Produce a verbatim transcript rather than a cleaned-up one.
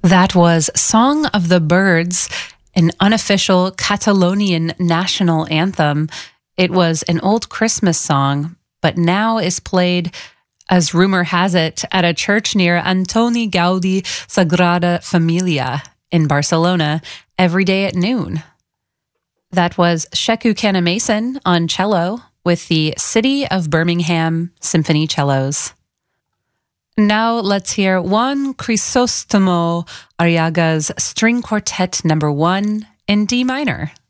That was Song of the Birds, an unofficial Catalonian national anthem. It was an old Christmas song, but now is played, as rumor has it, at a church near Antoni Gaudi Sagrada Familia in Barcelona every day at noon. That was Sheku Canamason on cello with the City of Birmingham Symphony Cellos. Now let's hear Juan Crisostomo Arriaga's String Quartet Number One in D minor.